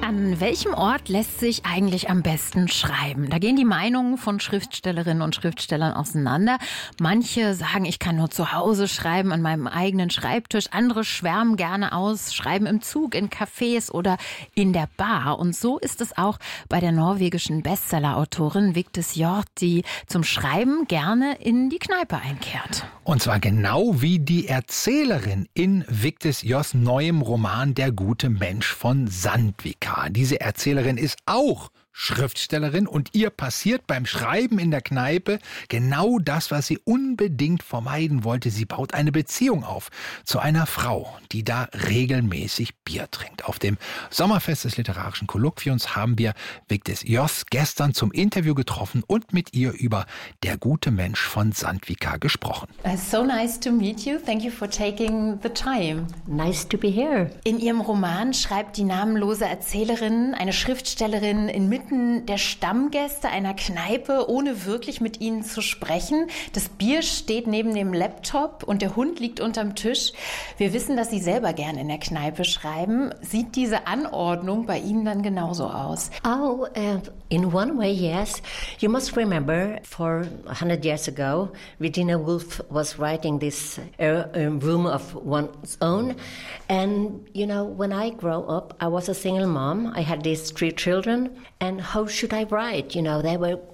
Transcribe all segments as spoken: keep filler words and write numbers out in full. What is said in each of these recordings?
An welchem Ort lässt sich eigentlich am besten schreiben? Da gehen die Meinungen von Schriftstellerinnen und Schriftstellern auseinander. Manche sagen, ich kann nur zu Hause schreiben, an meinem eigenen Schreibtisch. Andere schwärmen gerne aus, schreiben im Zug, in Cafés oder in der Bar. Und so ist es auch bei der norwegischen Bestsellerautorin Vigdis Hjorth, die zum Schreiben gerne in die Kneipe einkehrt. Und zwar genau wie die Erzählerin in Vigdis Hjorths neuem Roman Der gute Mensch von Sandvika. Diese Erzählerin ist auch Schriftstellerin und ihr passiert beim Schreiben in der Kneipe genau das, was sie unbedingt vermeiden wollte. Sie baut eine Beziehung auf zu einer Frau, die da regelmäßig Bier trinkt. Auf dem Sommerfest des Literarischen Kolloquiums haben wir Vigdis Hjorth gestern zum Interview getroffen und mit ihr über Der gute Mensch von Sandvika gesprochen. Uh, so nice to meet you. Thank you for taking the time. Nice to be here. In ihrem Roman schreibt die namenlose Erzählerin, eine Schriftstellerin inmitten der Stammgäste einer Kneipe, ohne wirklich mit ihnen zu sprechen. Das Bier steht neben dem Laptop und der Hund liegt unterm Tisch. Wir wissen, dass Sie selber gerne in der Kneipe schreiben. Sieht diese Anordnung bei Ihnen dann genauso aus? Oh, uh, in one way, yes. You must remember, for a hundred years ago, Virginia Woolf was writing this uh, room of one's own. And, you know, when I grew up, I was a single mom. I had these three children. And how should I write? You know, they were...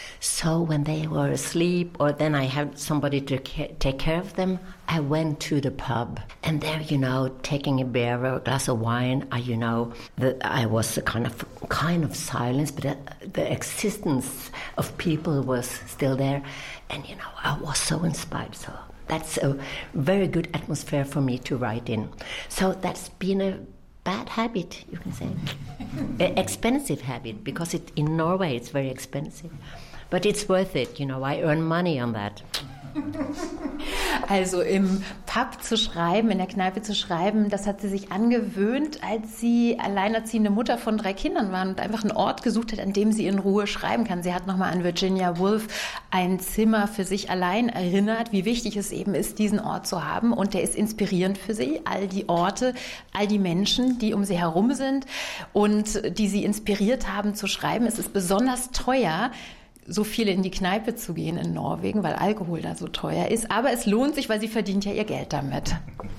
So when they were asleep, or then I had somebody to ca- take care of them, I went to the pub. And there, you know, taking a beer or a glass of wine, I, you know, the, I was a kind of kind of silence, but the, the existence of people was still there. And, you know, I was so inspired. So that's a very good atmosphere for me to write in. So that's been a bad habit, you can say. An expensive habit, because it, in Norway it's very expensive. But it's worth it, you know, I earn money on that. Also im Pub zu schreiben, in der Kneipe zu schreiben, das hat sie sich angewöhnt, als sie alleinerziehende Mutter von drei Kindern war und einfach einen Ort gesucht hat, an dem sie in Ruhe schreiben kann. Sie hat nochmal an Virginia Woolf ein Zimmer für sich allein erinnert, wie wichtig es eben ist, diesen Ort zu haben. Und der ist inspirierend für sie, all die Orte, all die Menschen, die um sie herum sind und die sie inspiriert haben zu schreiben. Es ist besonders teuer, so viele in die Kneipe zu gehen in Norwegen, weil Alkohol da so teuer ist. Aber es lohnt sich, weil sie verdient ja ihr Geld damit.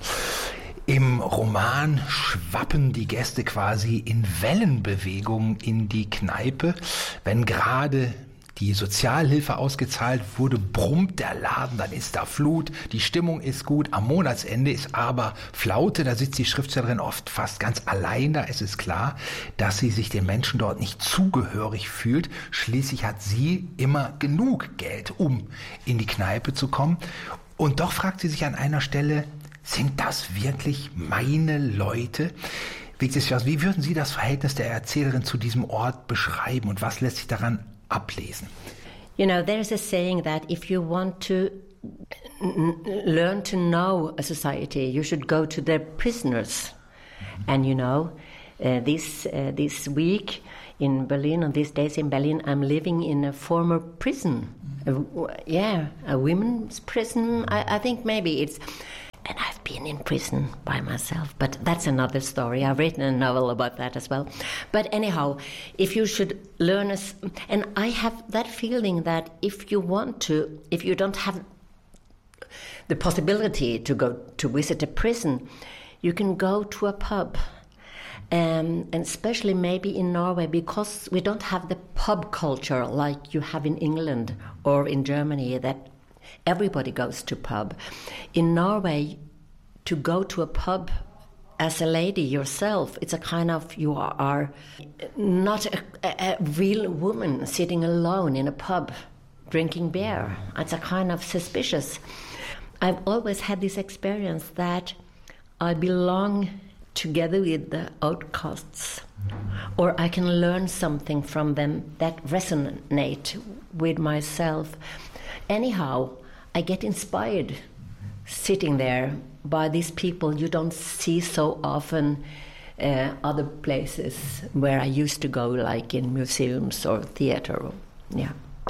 Im Roman schwappen die Gäste quasi in Wellenbewegung in die Kneipe. Wenn gerade die Sozialhilfe ausgezahlt wurde, brummt der Laden, dann ist da Flut, die Stimmung ist gut, am Monatsende ist aber Flaute, da sitzt die Schriftstellerin oft fast ganz allein da. Es ist klar, dass sie sich den Menschen dort nicht zugehörig fühlt. Schließlich hat sie immer genug Geld, um in die Kneipe zu kommen. Und doch fragt sie sich an einer Stelle, sind das wirklich meine Leute? Vigdis Hjorth, wie würden Sie das Verhältnis der Erzählerin zu diesem Ort beschreiben und was lässt sich daran ablesen? You know, there's a saying that if you want to n- learn to know a society, you should go to their prisoners. And you know, uh, this uh, this week in Berlin, on these days in Berlin, I'm living in a former prison. A, yeah, a women's prison. I, I think maybe it's... And I've been in prison by myself, but that's another story. I've written a novel about that as well. But anyhow, if you should learn us, and I have that feeling that if you want to, if you don't have the possibility to go to visit a prison, you can go to a pub. Um, and especially maybe in Norway, because we don't have the pub culture like you have in England or in Germany, that everybody goes to pub. In Norway, to go to a pub as a lady yourself, it's a kind of, you are not a, a, a real woman sitting alone in a pub drinking beer. It's a kind of suspicious. I've always had this experience that I belong together with the outcasts, or I can learn something from them that resonate with myself. Anyhow, I get inspired sitting there by these people you don't see so often uh, other places where I used to go, like in museums or theater. Yeah.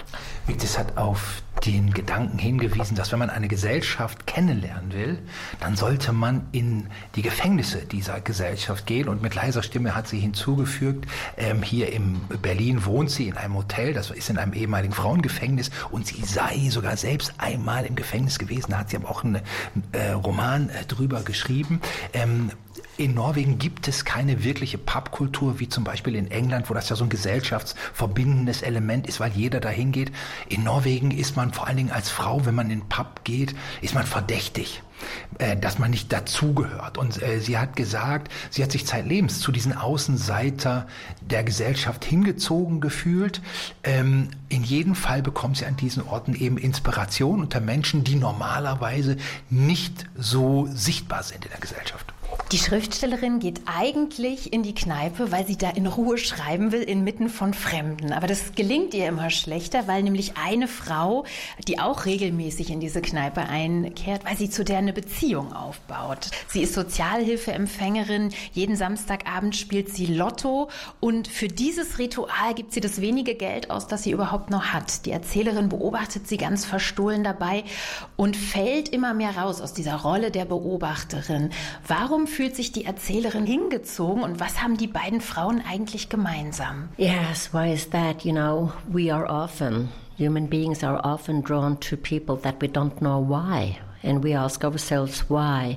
Victis hat auf den Gedanken hingewiesen, dass wenn man eine Gesellschaft kennenlernen will, dann sollte man in die Gefängnisse dieser Gesellschaft gehen. Und mit leiser Stimme hat sie hinzugefügt, ähm, hier in Berlin wohnt sie in einem Hotel, das ist in einem ehemaligen Frauengefängnis, und sie sei sogar selbst einmal im Gefängnis gewesen. Da hat sie aber auch einen äh, Roman äh, drüber geschrieben. Ähm, In Norwegen gibt es keine wirkliche Pubkultur, wie zum Beispiel in England, wo das ja so ein gesellschaftsverbindendes Element ist, weil jeder dahin geht. In Norwegen ist man vor allen Dingen als Frau, wenn man in den Pub geht, ist man verdächtig, äh, dass man nicht dazugehört. Und äh, sie hat gesagt, sie hat sich zeitlebens zu diesen Außenseiter der Gesellschaft hingezogen gefühlt. Ähm, in jedem Fall bekommt sie an diesen Orten eben Inspiration unter Menschen, die normalerweise nicht so sichtbar sind in der Gesellschaft. Die Schriftstellerin geht eigentlich in die Kneipe, weil sie da in Ruhe schreiben will, inmitten von Fremden. Aber das gelingt ihr immer schlechter, weil nämlich eine Frau, die auch regelmäßig in diese Kneipe einkehrt, weil sie zu der eine Beziehung aufbaut. Sie ist Sozialhilfeempfängerin, jeden Samstagabend spielt sie Lotto und für dieses Ritual gibt sie das wenige Geld aus, das sie überhaupt noch hat. Die Erzählerin beobachtet sie ganz verstohlen dabei und fällt immer mehr raus aus dieser Rolle der Beobachterin. Warum fühlt sich die Erzählerin hingezogen und was haben die beiden Frauen eigentlich gemeinsam? Yes, why is that? You know, we are often, human beings are often drawn to people that we don't know why. And we ask ourselves why.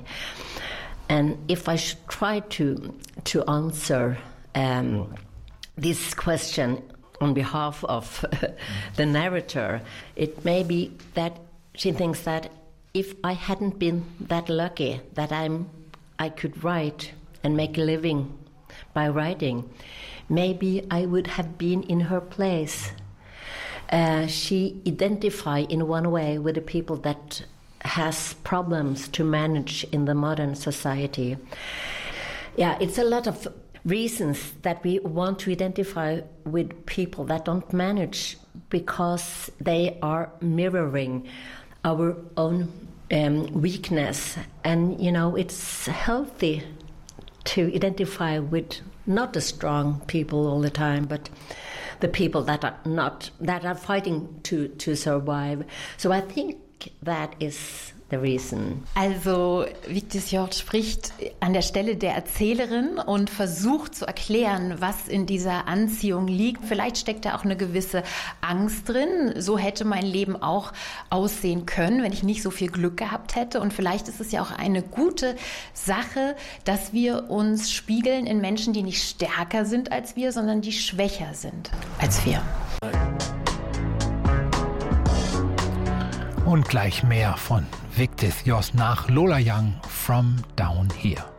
And if I should try to, to answer um, this question on behalf of the narrator, it may be that she thinks that if I hadn't been that lucky that I'm I could write and make a living by writing, maybe I would have been in her place. Uh, she identifies in one way with the people that has problems to manage in the modern society. Yeah, it's a lot of reasons that we want to identify with people that don't manage because they are mirroring our own Um, weakness, and you know it's healthy to identify with not the strong people all the time, but the people that are not that are fighting to to survive. So I think that is the reason. Also Victis Hjorth spricht an der Stelle der Erzählerin und versucht zu erklären, was in dieser Anziehung liegt. Vielleicht steckt da auch eine gewisse Angst drin. So hätte mein Leben auch aussehen können, wenn ich nicht so viel Glück gehabt hätte. Und vielleicht ist es ja auch eine gute Sache, dass wir uns spiegeln in Menschen, die nicht stärker sind als wir, sondern die schwächer sind als wir. Und gleich mehr von Victis Hjorth nach Lola Young, From Down Here.